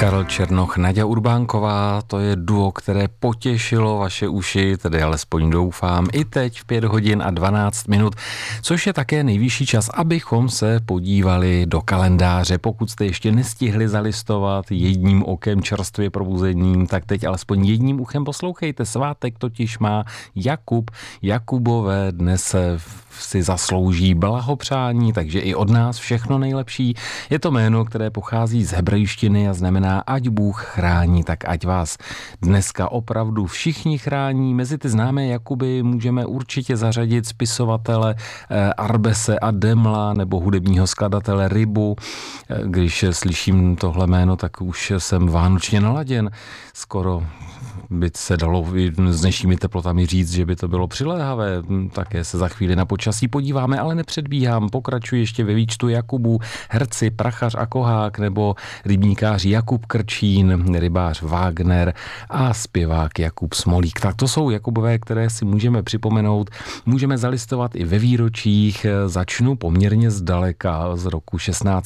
Karel Černoch, Naďa Urbánková, to je duo, které potěšilo vaše uši, tedy alespoň doufám, i teď v 5 hodin a 12 minut, což je také nejvyšší čas, abychom se podívali do kalendáře. Pokud jste ještě nestihli zalistovat jedním okem čerstvě probuzeným, tak teď alespoň jedním uchem poslouchejte. Svátek totiž má Jakub, Jakubové dnes si zaslouží blahopřání, takže i od nás všechno nejlepší. Je to jméno, které pochází z hebrejštiny a znamená ať Bůh chrání, tak ať vás dneska opravdu všichni chrání. Mezi ty známé Jakuby můžeme určitě zařadit spisovatele Arbese a Demla nebo hudebního skladatele Rybu. Když slyším tohle jméno, tak už jsem vánočně naladěn. Skoro by se dalo s dnešními teplotami říct, že by to bylo přiléhavé. Také se za chvíli na počasí podíváme, ale nepředbíhám. Pokračuji ještě ve výčtu Jakubů, herci Prachař a Kohák nebo rybníkář Jakub Krčín, rybář Wagner a zpěvák Jakub Smolík. Tak to jsou Jakubové, které si můžeme připomenout. Můžeme zalistovat i ve výročích. Začnu poměrně zdaleka, z roku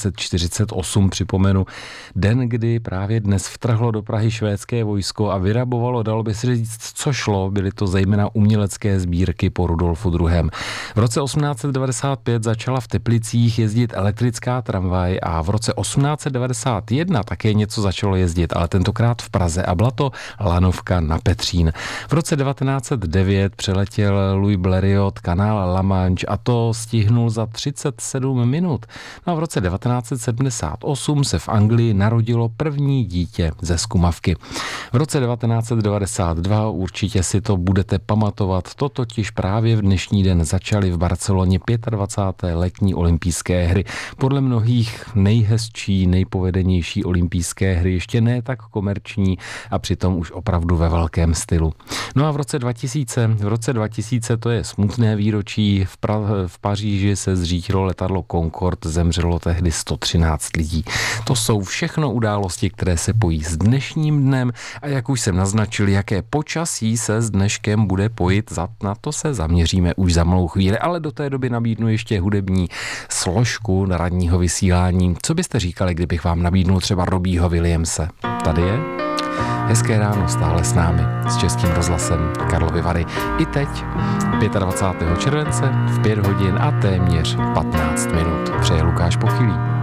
1648 připomenu den, kdy právě dnes vtrhlo do Prahy švédské vojsko a vyrabovalo, dalo by se říct, co šlo. Byly to zejména umělecké sbírky po Rudolfu II. V roce 1895 začala v Teplicích jezdit elektrická tramvaj a v roce 1891 také něco začalo jezdit, ale tentokrát v Praze a byla to lanovka na Petřín. V roce 1909 přeletěl Louis Blériot kanál La Manche a to stihnul za 37 minut. No a v roce 1978 se v Anglii narodilo první dítě ze zkumavky. V roce 1992 určitě si to budete pamatovat, to totiž právě v dnešní den začaly v Barceloně 25. letní olympijské hry. Podle mnohých nejhezčí, nejpovedenější olympijské hry, ještě ne tak komerční a přitom už opravdu ve velkém stylu. No a v roce 2000 to je smutné výročí, v Paříži se zřítilo letadlo Concorde, zemřelo tehdy 113 lidí. To jsou všechno události, které se pojí s dnešním dnem a jak už jsem naznačil, jaké počasí se s dneškem bude pojit, na to se zaměříme už za malou chvíli, ale do té doby nabídnu ještě hudební složku na ranního vysílání. Co byste říkali, kdybych vám nabídnul třeba Robbieho Williamse? Tady je hezké ráno stále s námi, s Českým rozhlasem Karlovy Vary. I teď, 25. července v 5 hodin a téměř 15 minut. Přeje Lukáš Pochylý.